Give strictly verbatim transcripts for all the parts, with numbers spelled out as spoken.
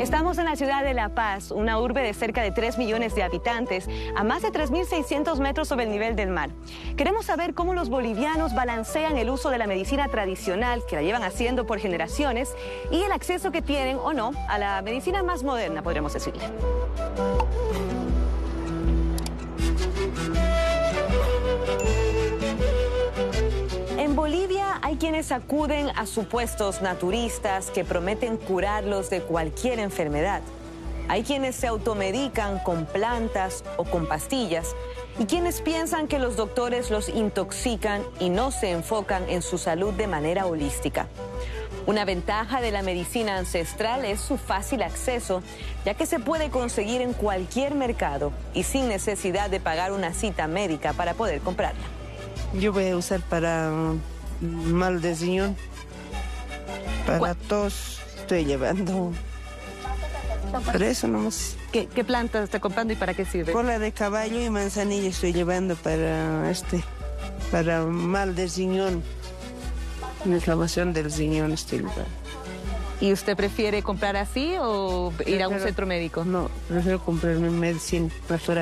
Estamos en la ciudad de La Paz, una urbe de cerca de tres millones de habitantes, a más de tres mil seiscientos metros sobre el nivel del mar. Queremos saber cómo los bolivianos balancean el uso de la medicina tradicional, que la llevan haciendo por generaciones, y el acceso que tienen o no a la medicina más moderna, podríamos decirle. En Bolivia hay quienes acuden a supuestos naturistas que prometen curarlos de cualquier enfermedad. Hay quienes se automedican con plantas o con pastillas y quienes piensan que los doctores los intoxican y no se enfocan en su salud de manera holística. Una ventaja de la medicina ancestral es su fácil acceso, ya que se puede conseguir en cualquier mercado y sin necesidad de pagar una cita médica para poder comprarla. Yo voy a usar para mal de riñón, para tos, estoy llevando. Para eso nomás. ¿Qué, qué planta está comprando y para qué sirve? Cola de caballo y manzanilla estoy llevando para este, para mal de riñón, inflamación del riñón estoy llevando. ¿Y usted prefiere comprar así o ir prefiero, a un centro médico? No, prefiero comprarme medicina natural.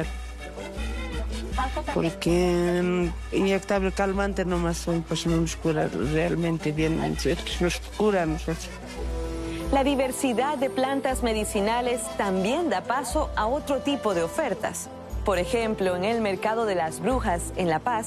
Porque inyectable calmante nomás son, pues no nos cura realmente bien, nos cura a nosotros. La diversidad de plantas medicinales también da paso a otro tipo de ofertas. Por ejemplo, en el Mercado de las Brujas, en La Paz,